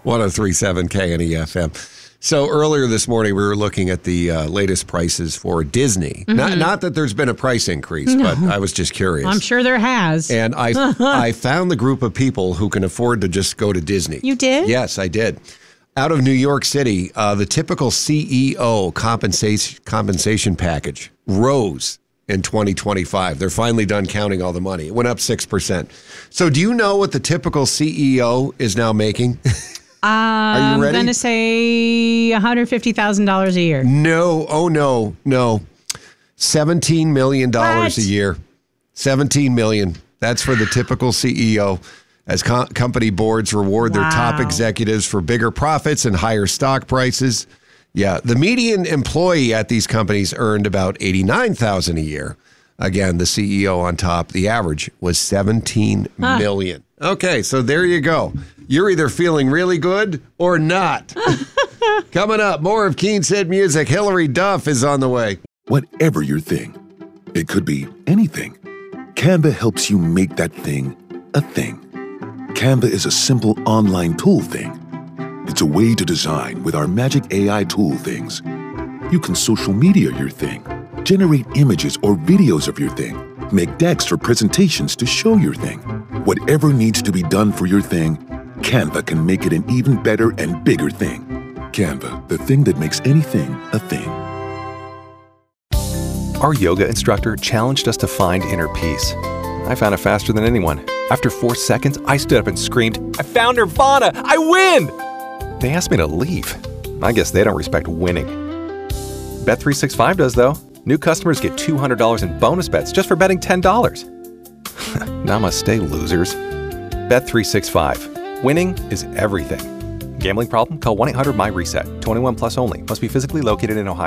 103.7 KNEFM. So earlier this morning, we were looking at the latest prices for Disney. Mm-hmm. Not that there's been a price increase, but I was just curious. I'm sure there has. And I found the group of people who can afford to just go to Disney. You did? Yes, I did. Out of New York City, the typical CEO compensation package rose in 2025. They're finally done counting all the money. It went up 6%. So do you know what the typical CEO is now making? Are you ready? I'm going to say $150,000 a year. No. Oh, no. $17 million a year. $17 million. That's for the typical CEO. As company boards reward their top executives for bigger profits and higher stock prices. Yeah, the median employee at these companies earned about $89,000 a year. Again, the CEO on top. The average was $17 million. Okay, so there you go. You're either feeling really good or not. Coming up, more of Keen's Hit Music. Hillary Duff is on the way. Whatever your thing, it could be anything. Canva helps you make that thing a thing. Canva is a simple online tool thing. It's a way to design with our magic AI tool things. You can social media your thing, generate images or videos of your thing, make decks for presentations to show your thing. Whatever needs to be done for your thing, Canva can make it an even better and bigger thing. Canva, the thing that makes anything a thing. Our yoga instructor challenged us to find inner peace. I found it faster than anyone. After 4 seconds, I stood up and screamed, "I found Nirvana! I win!" They asked me to leave. I guess they don't respect winning. Bet365 does, though. New customers get $200 in bonus bets just for betting $10. Namaste, losers. Bet365. Winning is everything. Gambling problem? Call 1-800-MY-RESET. 21 plus only. Must be physically located in Ohio.